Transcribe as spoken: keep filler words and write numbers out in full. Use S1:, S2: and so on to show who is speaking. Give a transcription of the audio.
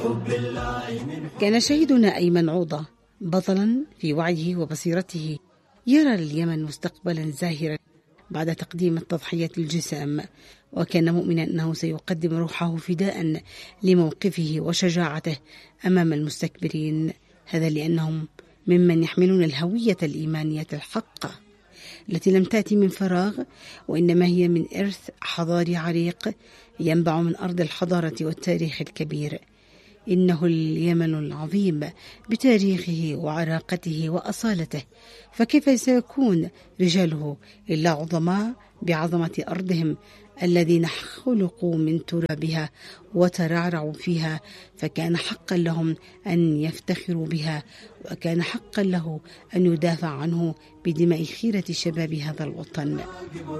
S1: كان شهيدنا أيمن عوضة بطلا في وعيه وبصيرته، يرى لليمن مستقبلا زاهرا بعد تقديم التضحية الجسام، وكان مؤمنا أنه سيقدم روحه فداء لموقفه وشجاعته أمام المستكبرين. هذا لأنهم ممن يحملون الهوية الإيمانية الحقة التي لم تأتي من فراغ، وإنما هي من إرث حضاري عريق ينبع من أرض الحضارة والتاريخ الكبير. إنه اليمن العظيم بتاريخه وعراقته وأصالته، فكيف سيكون رجاله إلا عظماء بعظمة أرضهم الذين خلقوا من ترابها وترعرعوا فيها، فكان حقا لهم أن يفتخروا بها، وكان حقا له أن يدافع عنه بدماء خيرة شباب هذا الوطن.